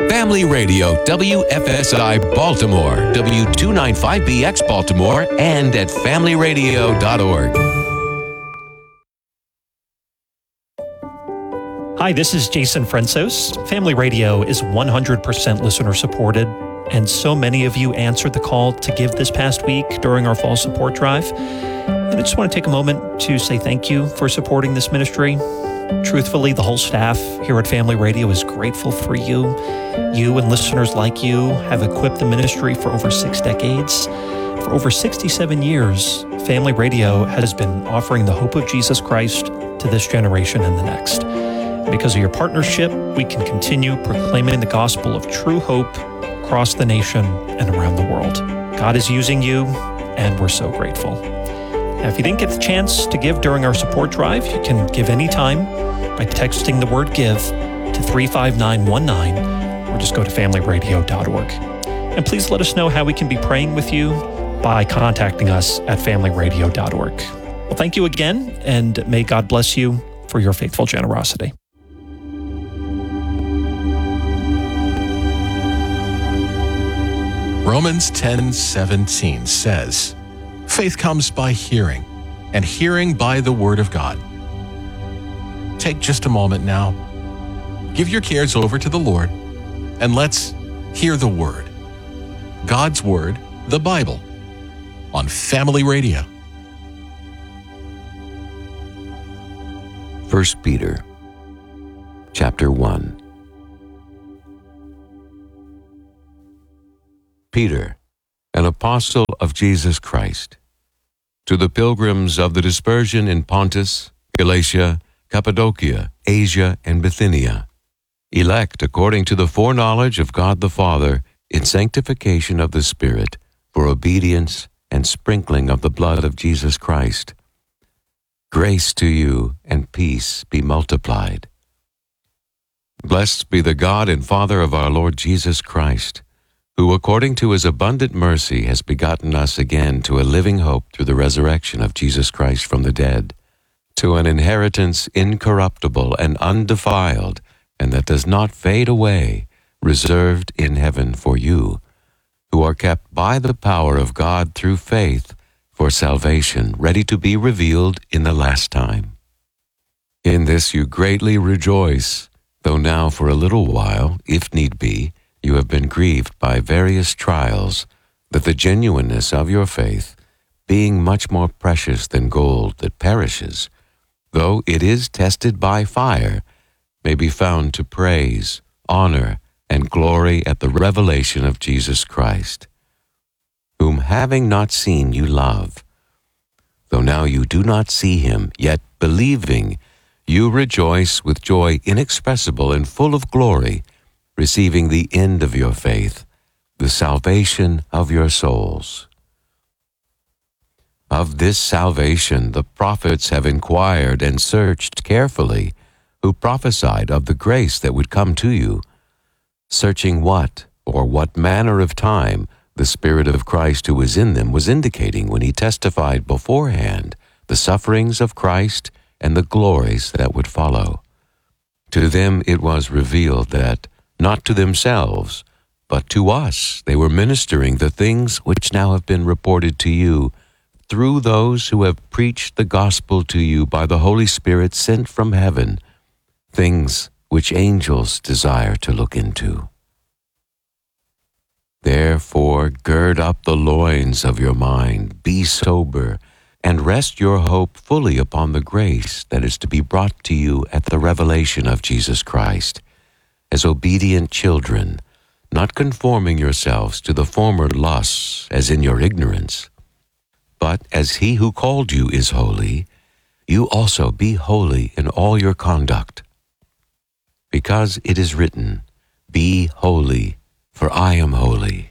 Family Radio, WFSI Baltimore, W295BX Baltimore, and at familyradio.org. Hi, this is Jason Francis. Family Radio is 100% listener supported, and so many of you answered the call to give this past week during our fall support drive. And I just want to take a moment to say thank you for supporting this ministry. Truthfully, the whole staff here at Family Radio is grateful for you. You and listeners like you have equipped the ministry for over 6 decades. For over 67 years, Family Radio has been offering the hope of Jesus Christ to this generation and the next. Because of your partnership, we can continue proclaiming the gospel of true hope across the nation and around the world. God is using you, and we're so grateful. Now, if you didn't get the chance to give during our support drive, you can give anytime by texting the word GIVE to 35919, or just go to familyradio.org. And please let us know how we can be praying with you by contacting us at familyradio.org. Well, thank you again, and may God bless you for your faithful generosity. Romans 10:17 says, "Faith comes by hearing, and hearing by the word of God." Take just a moment now. Give your cares over to the Lord, and let's hear the word. God's word, the Bible, on Family Radio. 1 Peter, chapter 1. Peter, an apostle of Jesus Christ, to the pilgrims of the dispersion in Pontus, Galatia, Cappadocia, Asia, and Bithynia, elect according to the foreknowledge of God the Father in sanctification of the Spirit, for obedience and sprinkling of the blood of Jesus Christ. Grace to you and peace be multiplied. Blessed be the God and Father of our Lord Jesus Christ, who according to his abundant mercy has begotten us again to a living hope through the resurrection of Jesus Christ from the dead, to an inheritance incorruptible and undefiled, and that does not fade away, reserved in heaven for you, who are kept by the power of God through faith for salvation, ready to be revealed in the last time. In this you greatly rejoice, though now for a little while, if need be, you have been grieved by various trials, that the genuineness of your faith, being much more precious than gold that perishes, though it is tested by fire, may be found to praise, honor, and glory at the revelation of Jesus Christ, whom having not seen you love. Though now you do not see him, yet believing, you rejoice with joy inexpressible and full of glory, receiving the end of your faith, the salvation of your souls. Of this salvation the prophets have inquired and searched carefully, who prophesied of the grace that would come to you, searching what or what manner of time the Spirit of Christ who was in them was indicating when he testified beforehand the sufferings of Christ and the glories that would follow. To them it was revealed that, not to themselves, but to us they were ministering the things which now have been reported to you, through those who have preached the gospel to you by the Holy Spirit sent from heaven, things which angels desire to look into. Therefore, gird up the loins of your mind, be sober, and rest your hope fully upon the grace that is to be brought to you at the revelation of Jesus Christ, as obedient children, not conforming yourselves to the former lusts as in your ignorance, but as he who called you is holy, you also be holy in all your conduct. Because it is written, "Be holy, for I am holy."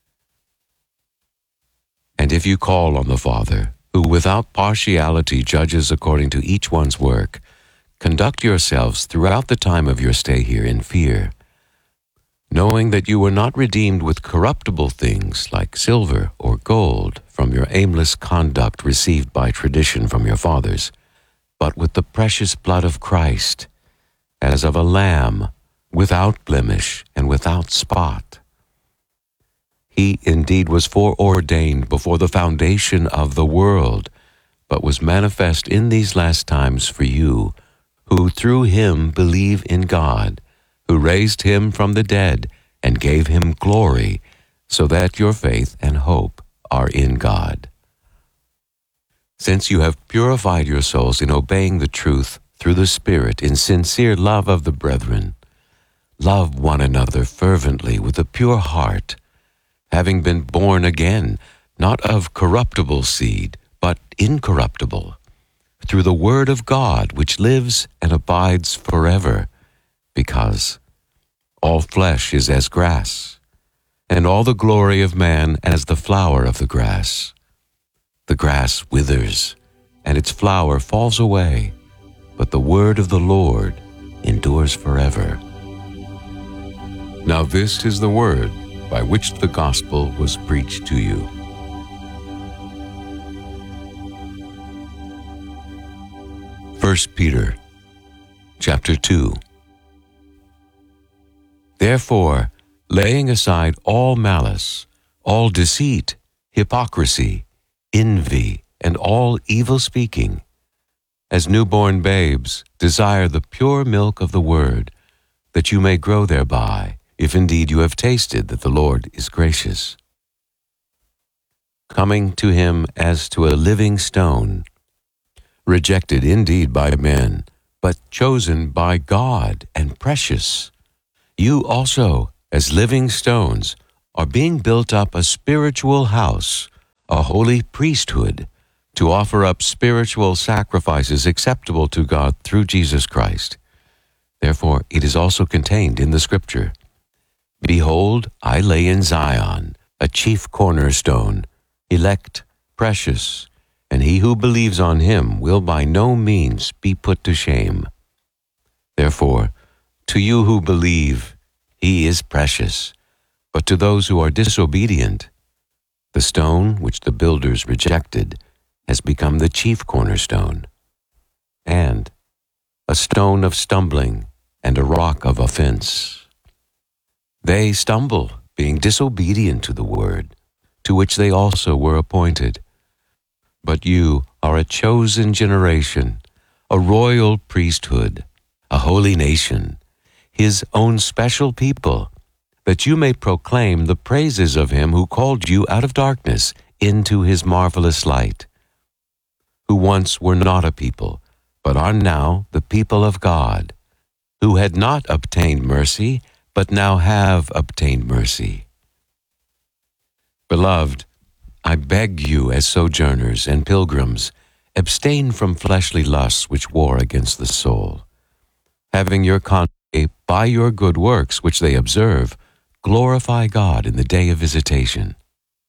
And if you call on the Father, who without partiality judges according to each one's work, conduct yourselves throughout the time of your stay here in fear, knowing that you were not redeemed with corruptible things like silver or gold from your aimless conduct received by tradition from your fathers, but with the precious blood of Christ, as of a lamb, without blemish and without spot. He indeed was foreordained before the foundation of the world, but was manifest in these last times for you, who through him believe in God, who raised him from the dead and gave him glory, so that your faith and hope are in God. Since you have purified your souls in obeying the truth through the Spirit in sincere love of the brethren, love one another fervently with a pure heart, having been born again, not of corruptible seed, but incorruptible, through the word of God which lives and abides forever, because all flesh is as grass, and all the glory of man as the flower of the grass. The grass withers, and its flower falls away, but the word of the Lord endures forever. Now this is the word by which the gospel was preached to you. 1 Peter chapter 2. Therefore, laying aside all malice, all deceit, hypocrisy, envy, and all evil speaking, as newborn babes, desire the pure milk of the word, that you may grow thereby, if indeed you have tasted that the Lord is gracious. Coming to him as to a living stone, rejected indeed by men, but chosen by God and precious, you also, as living stones, are being built up a spiritual house, a holy priesthood, to offer up spiritual sacrifices acceptable to God through Jesus Christ. Therefore, it is also contained in the Scripture, Behold, I lay in Zion a chief cornerstone, elect, precious, and he who believes on him will by no means be put to shame. Therefore, to you who believe, he is precious, but to those who are disobedient, the stone which the builders rejected has become the chief cornerstone, and a stone of stumbling and a rock of offense. They stumble, being disobedient to the word, to which they also were appointed. But you are a chosen generation, a royal priesthood, a holy nation, his own special people, that you may proclaim the praises of him who called you out of darkness into his marvelous light, who once were not a people, but are now the people of God, who had not obtained mercy, but now have obtained mercy. Beloved, I beg you as sojourners and pilgrims, abstain from fleshly lusts which war against the soul, having your conscience by your good works which they observe, glorify God in the day of visitation.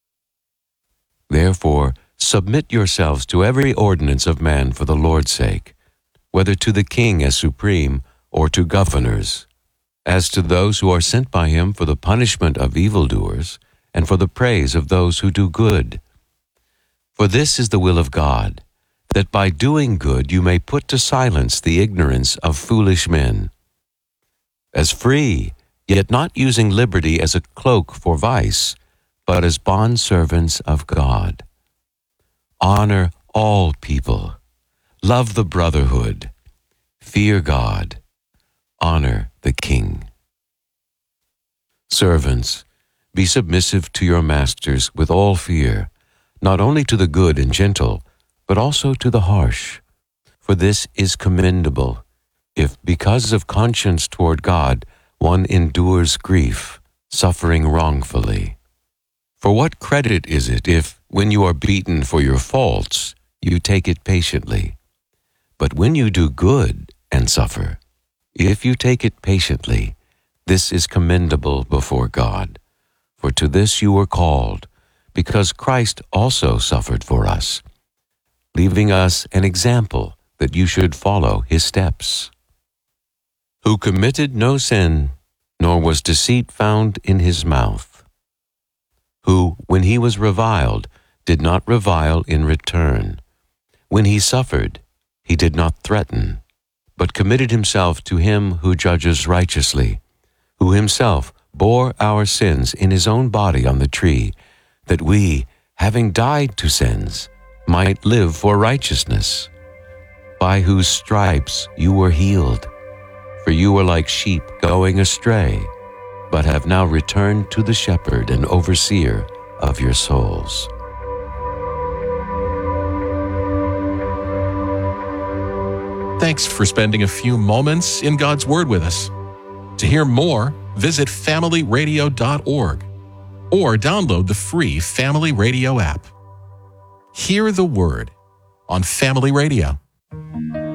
Therefore, submit yourselves to every ordinance of man for the Lord's sake, whether to the king as supreme or to governors, as to those who are sent by him for the punishment of evildoers and for the praise of those who do good. For this is the will of God, that by doing good you may put to silence the ignorance of foolish men. As free, yet not using liberty as a cloak for vice, but as bondservants of God. Honor all people, love the brotherhood, fear God, honor the king. Servants, be submissive to your masters with all fear, not only to the good and gentle, but also to the harsh. For this is commendable, if because of conscience toward God one endures grief, suffering wrongfully. For what credit is it if, when you are beaten for your faults, you take it patiently? But when you do good and suffer, if you take it patiently, this is commendable before God. For to this you were called, because Christ also suffered for us, leaving us an example that you should follow his steps. Who committed no sin, nor was deceit found in his mouth. Who, when he was reviled, did not revile in return. When he suffered, he did not threaten, but committed himself to him who judges righteously, who himself bore our sins in his own body on the tree, that we, having died to sins, might live for righteousness, by whose stripes you were healed. For you were like sheep going astray, but have now returned to the shepherd and overseer of your souls. Thanks for spending a few moments in God's Word with us. To hear more, visit familyradio.org or download the free Family Radio app. Hear the Word on Family Radio.